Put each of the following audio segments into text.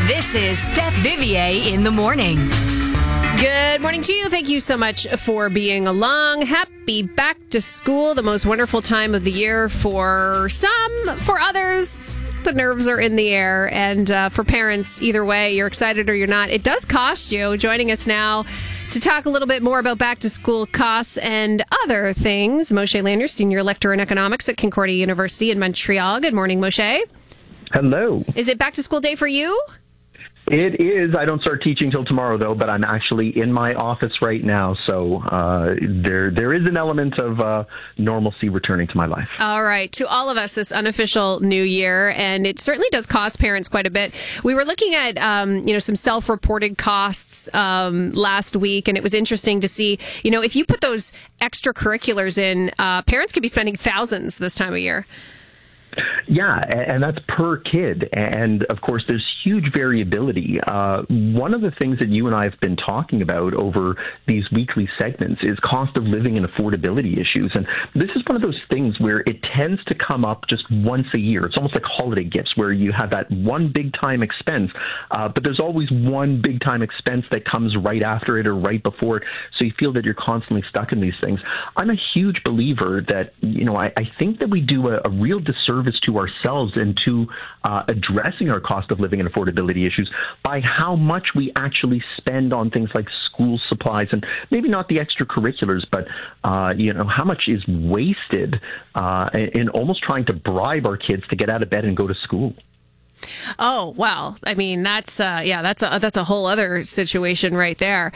This is Steph Vivier in the morning. Good morning to you. Thank you so much for being along. Happy back to school, the most wonderful time of the year for some, for others. The nerves are in the air. And for parents, either way, you're excited or you're not. It does cost you. Joining us now to talk a little bit more about back to school costs and other things, Moshe Lanier, Senior Lecturer in Economics at Concordia University in Montreal. Good morning, Moshe. Hello. Is it back to school day for you? It is. I don't start teaching till tomorrow, though, but I'm actually in my office right now. So there is an element of normalcy returning to my life. All right. To all of us, this unofficial new year, and it certainly does cost parents quite a bit. We were looking at, some self-reported costs last week, and it was interesting to see, if you put those extracurriculars in, parents could be spending thousands this time of year. Yeah, and that's per kid. And, of course, there's huge variability. One of the things that you and I have been talking about over these weekly segments is cost of living and affordability issues. And this is one of those things where it tends to come up just once a year. It's almost like holiday gifts where you have that one big-time expense, but there's always one big-time expense that comes right after it or right before it. So you feel that you're constantly stuck in these things. I'm a huge believer that, I think that we do a real disservice to ourselves and to addressing our cost of living and affordability issues by how much we actually spend on things like school supplies and maybe not the extracurriculars, but how much is wasted in almost trying to bribe our kids to get out of bed and go to school. Oh, well, I mean, that's a whole other situation right there.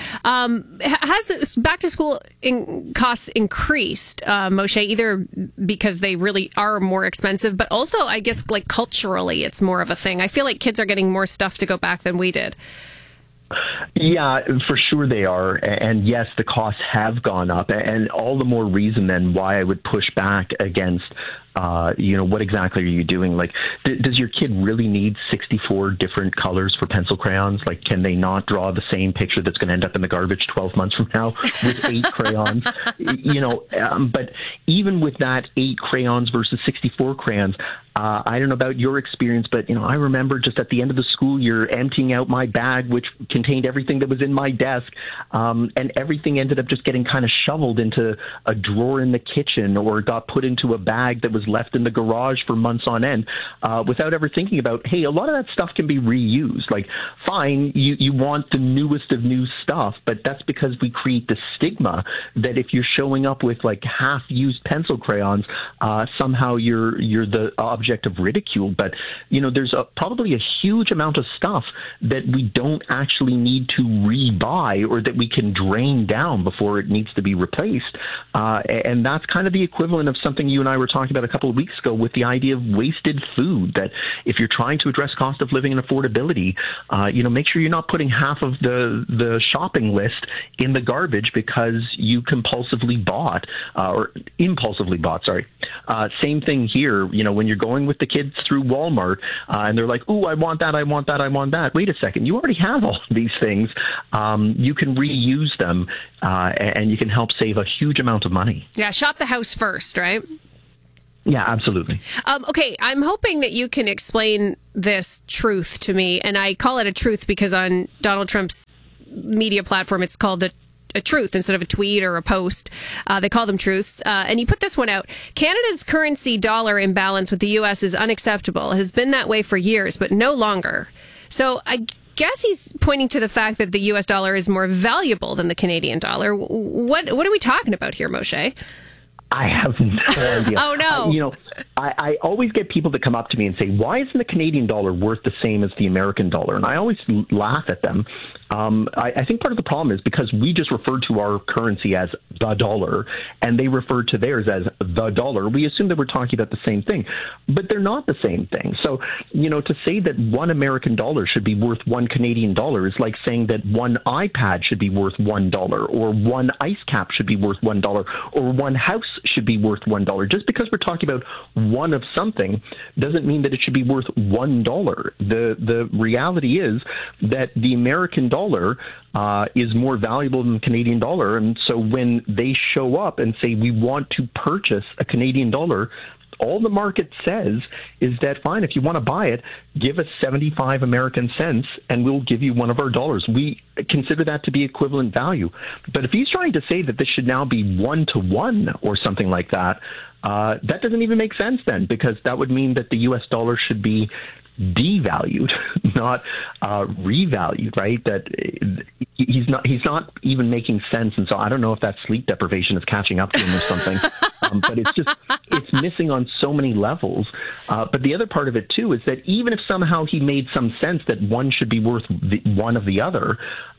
Has back to school costs increased, Moshe, either because they really are more expensive, but also, I guess, like culturally, it's more of a thing. I feel like kids are getting more stuff to go back than we did. Yeah, for sure they are. And yes, the costs have gone up, and all the more reason then why I would push back against what exactly are you doing? Like, does your kid really need 64 different colors for pencil crayons? Like, can they not draw the same picture that's going to end up in the garbage 12 months from now with 8 crayons? But even with that 8 crayons versus 64 crayons, I don't know about your experience, but, I remember just at the end of the school year emptying out my bag, which contained everything that was in my desk, and everything ended up just getting kind of shoveled into a drawer in the kitchen or got put into a bag that was left in the garage for months on end without ever thinking about, hey, a lot of that stuff can be reused. Like, fine, you want the newest of new stuff, but that's because we create the stigma that if you're showing up with like half-used pencil crayons, somehow you're the object of ridicule. But, there's probably a huge amount of stuff that we don't actually need to rebuy or that we can drain down before it needs to be replaced. And that's kind of the equivalent of something you and I were talking about a couple of weeks ago with the idea of wasted food, that if you're trying to address cost of living and affordability, make sure you're not putting half of the shopping list in the garbage because you impulsively bought. Same thing here, when you're going with the kids through Walmart and they're like, ooh, I want that, I want that, I want that. Wait a second, you already have all of these things. You can reuse them and you can help save a huge amount of money. Yeah, shop the house first, right? Yeah, absolutely. Okay, I'm hoping that you can explain this truth to me, and I call it a truth because on Donald Trump's media platform, it's called a truth instead of a tweet or a post. They call them truths. And you put this one out. Canada's currency dollar imbalance with the U.S. is unacceptable. It has been that way for years, but no longer. So I guess he's pointing to the fact that the U.S. dollar is more valuable than the Canadian dollar. What are we talking about here, Moshe? I have no idea. Oh, no. I always get people that come up to me and say, why isn't the Canadian dollar worth the same as the American dollar? And I always laugh at them. I think part of the problem is because we just refer to our currency as the dollar, and they refer to theirs as the dollar. We assume that we're talking about the same thing, but they're not the same thing. So, to say that one American dollar should be worth one Canadian dollar is like saying that one iPad should be worth $1, or one ice cap should be worth $1, or one house should be worth $1. Just because we're talking about one of something doesn't mean that it should be worth $1. The reality is that the American dollar is more valuable than the Canadian dollar. And so when they show up and say, we want to purchase a Canadian dollar, all the market says is that, fine, if you want to buy it, give us 75 American cents and we'll give you one of our dollars. We consider that to be equivalent value. But if he's trying to say that this should now be 1-to-1 or something like that, that doesn't even make sense then, because that would mean that the U.S. dollar should be devalued, not revalued, right? That he's not even making sense. And so I don't know if that sleep deprivation is catching up to him or something. But it's missing on so many levels. But the other part of it, too, is that even if somehow he made some sense that one should be worth one of the other,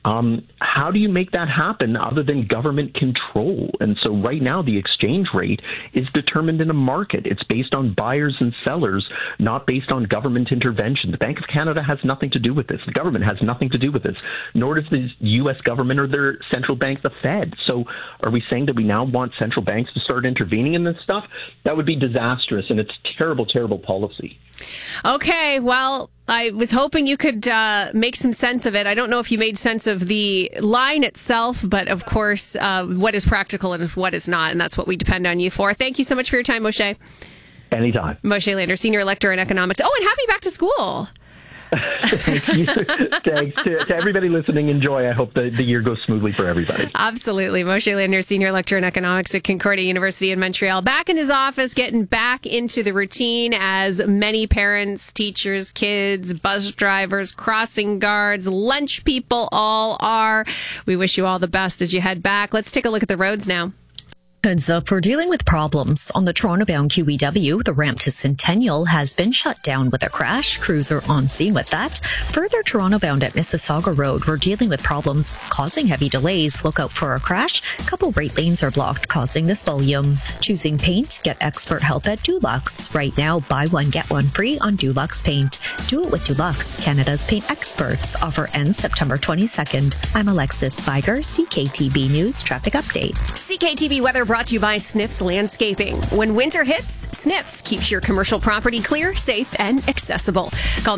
how do you make that happen other than government control? And so right now the exchange rate is determined in a market. It's based on buyers and sellers, not based on government intervention. The Bank of Canada has nothing to do with this. The government has nothing to do with this, nor does the U.S. government or their central bank, the Fed. So are we saying that we now want central banks to start intervening in this stuff? That would be disastrous, and it's terrible, terrible policy. Okay, well, I was hoping you could make some sense of it. I don't know if you made sense of the line itself, but of course, what is practical and what is not, and that's what we depend on you for. Thank you so much for your time, Moshe. Anytime. Moshe Lander, Senior Lecturer in Economics. Oh, and happy back to school. Thank you. Thanks to everybody listening. Enjoy. I hope the year goes smoothly for everybody. Absolutely. Moshe Lander, Senior Lecturer in Economics at Concordia University in Montreal. Back in his office, getting back into the routine as many parents, teachers, kids, bus drivers, crossing guards, lunch people all are. We wish you all the best as you head back. Let's take a look at the roads now. Heads up, we're dealing with problems. On the Toronto-bound QEW, the ramp to Centennial has been shut down with a crash. Crews are on scene with that. Further Toronto-bound at Mississauga Road, we're dealing with problems causing heavy delays. Look out for a crash. Couple right lanes are blocked, causing this volume. Choosing paint? Get expert help at Dulux. Right now, buy one, get one free on Dulux Paint. Do it with Dulux, Canada's paint experts. Offer ends September 22nd. I'm Alexis Viger, CKTB News Traffic Update. CKTB weather brought to you by Snips Landscaping. When winter hits, Snips keeps your commercial property clear, safe, and accessible. Call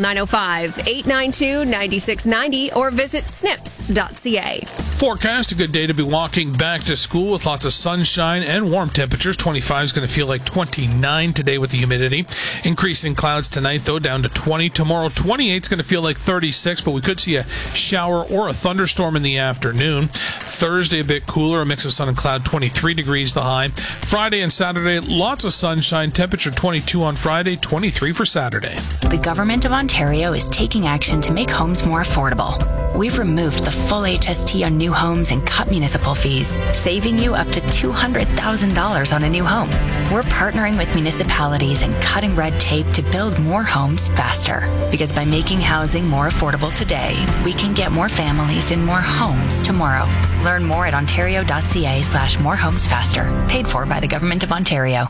905-892-9690 or visit snips.ca. Forecast, a good day to be walking back to school with lots of sunshine and warm temperatures. 25 is going to feel like 29 today with the humidity. Increasing clouds tonight, though, down to 20. Tomorrow, 28 is going to feel like 36, but we could see a shower or a thunderstorm in the afternoon. Thursday, a bit cooler, a mix of sun and cloud, 23 degrees the high. Friday and Saturday, lots of sunshine. Temperature 22 on Friday, 23 for Saturday. The Government of Ontario is taking action to make homes more affordable. We've removed the full HST on new homes and cut municipal fees, saving you up to $200,000 on a new home. We're partnering with municipalities and cutting red tape to build more homes faster. Because by making housing more affordable today, we can get more families in more homes tomorrow. Learn more at ontario.ca/morehomesfaster. Paid for by the Government of Ontario.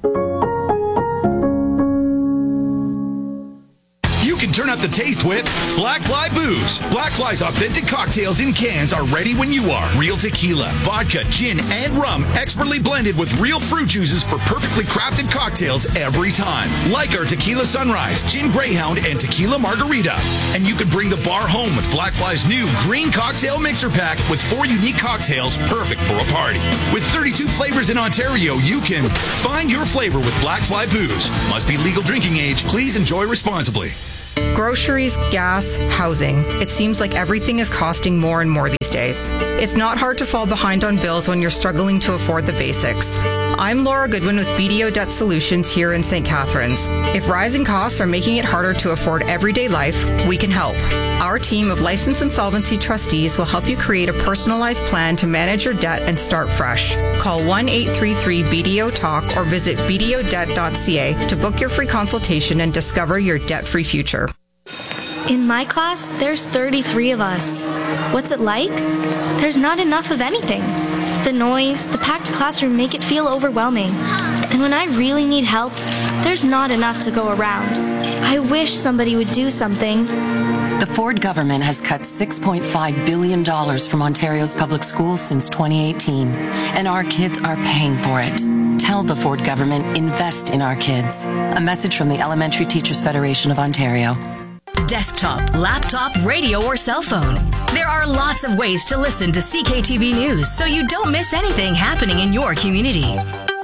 You can turn up the taste with Black Fly Booze. Black Fly's authentic cocktails in cans are ready when you are. Real tequila, vodka, gin, and rum, expertly blended with real fruit juices for perfectly crafted cocktails every time. Like our Tequila Sunrise, Gin Greyhound, and Tequila Margarita. And you could bring the bar home with Black Fly's new green cocktail mixer pack with 4 unique cocktails perfect for a party. With 32 flavors in Ontario, you can find your flavor with Black Fly Booze. Must be legal drinking age. Please enjoy responsibly. Groceries, gas, housing. It seems like everything is costing more and more these days. It's not hard to fall behind on bills when you're struggling to afford the basics. I'm Laura Goodwin with BDO Debt Solutions here in St. Catharines. If rising costs are making it harder to afford everyday life, we can help. Our team of licensed insolvency trustees will help you create a personalized plan to manage your debt and start fresh. Call 1-833-BDO-TALK or visit bdodebt.ca to book your free consultation and discover your debt-free future. In my class, there's 33 of us. What's it like? There's not enough of anything. The noise, the packed classroom make it feel overwhelming. And when I really need help, there's not enough to go around. I wish somebody would do something. The Ford government has cut $6.5 billion from Ontario's public schools since 2018, and our kids are paying for it. Tell the Ford government, invest in our kids. A message from the Elementary Teachers Federation of Ontario. Desktop, laptop, radio, or cell phone. There are lots of ways to listen to CKTB News so you don't miss anything happening in your community.